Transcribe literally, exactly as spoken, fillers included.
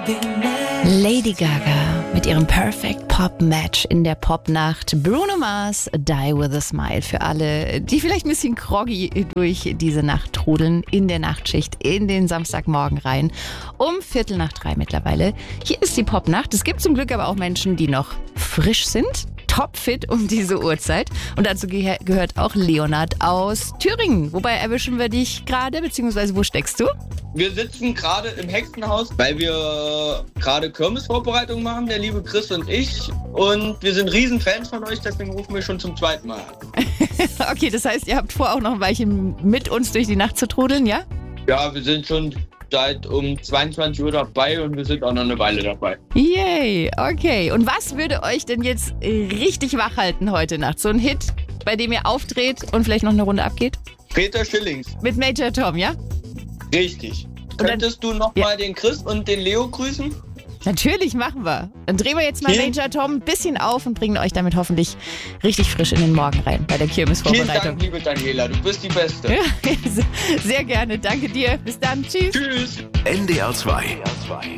Lady Gaga mit ihrem Perfect Pop Match in der Popnacht. Bruno Mars, Die With A Smile. Für alle, die vielleicht ein bisschen groggy durch diese Nacht trudeln, in der Nachtschicht, in den Samstagmorgen rein. Um Viertel nach drei mittlerweile. Hier ist die Popnacht. Es gibt zum Glück aber auch Menschen, die noch frisch sind. Topfit um diese Uhrzeit. Und dazu ge- gehört auch Leonard aus Thüringen. Wobei erwischen wir dich gerade, beziehungsweise wo steckst du? Wir sitzen gerade im Hexenhaus, weil wir gerade Kirmesvorbereitung machen, der liebe Chris und ich. Und wir sind Riesenfans von euch, deswegen rufen wir schon zum zweiten Mal an. Okay, das heißt, ihr habt vor, auch noch ein Weilchen mit uns durch die Nacht zu trudeln, ja? Ja, wir sind schon seit um zweiundzwanzig Uhr dabei und wir sind auch noch eine Weile dabei. Yay, okay. Und was würde euch denn jetzt richtig wach halten heute Nacht? So ein Hit, bei dem ihr aufdreht und vielleicht noch eine Runde abgeht? Peter Schillings. Mit Major Tom, ja? Richtig. dann- Könntest du noch Ja. mal den Chris und den Leo grüßen? Natürlich, machen wir. Dann drehen wir jetzt mal Vielen- Major Tom ein bisschen auf und bringen euch damit hoffentlich richtig frisch in den Morgen rein bei der Vielen Kirmesvorbereitung. Dank, liebe Daniela, du bist die Beste. Ja, sehr gerne. Danke dir. Bis dann. Tschüss. Tschüss. N D R zwei.